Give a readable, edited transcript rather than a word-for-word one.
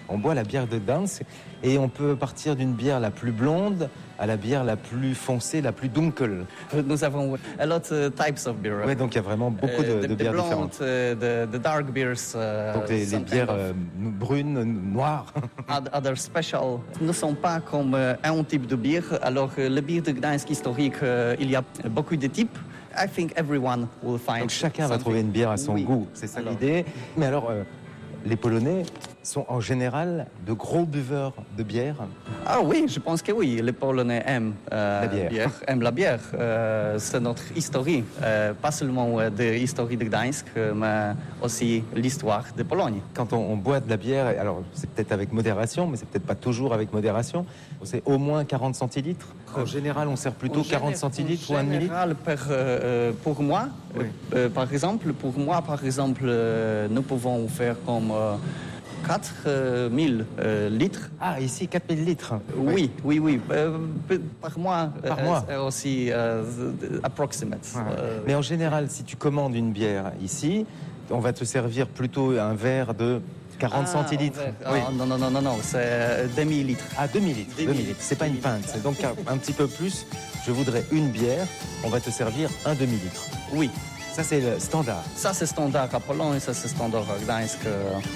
On boit la bière de Gdańsk et on peut partir d'une bière la plus blonde à la bière la plus foncée, la plus dunkel. Nous avons a lot types of beer. Ouais, donc il y a vraiment beaucoup de bières blonde, différentes. The dark beers. Donc les bières brunes, noires. Other special ne sont pas comme un type de bière. Alors le bière de Gdańsk historique, il y a beaucoup de types. I think everyone will find. Donc chacun va trouver une bière à son goût, c'est ça l'idée. Mais alors, les Polonais sont en général de gros buveurs de bière. Ah oui, je pense que oui. Les Polonais aiment la bière. Aiment la bière. C'est notre histoire, pas seulement de l'histoire de Gdańsk, mais aussi l'histoire de Pologne. Quand on boit de la bière, alors c'est peut-être avec modération, mais c'est peut-être pas toujours avec modération. C'est au moins 40 centilitres. En général, on sert plutôt 40 centilitres ou 1 demi-litre. Pour moi, oui. Par exemple, nous pouvons faire comme 4000 litres. Ah, ici, 4000 litres. Oui. Par mois. Aussi approximate. Mais en général, si tu commandes une bière ici, on va te servir plutôt un verre de 40 centilitres. Oui. Non, c'est demi-litre. Ah, demi-litre. C'est pas une pinte. C'est donc un petit peu plus. Je voudrais une bière, on va te servir un demi-litre. Oui. Ça, c'est le standard. Ça, c'est standard à Pologne, ça, c'est standard à Gdańsk.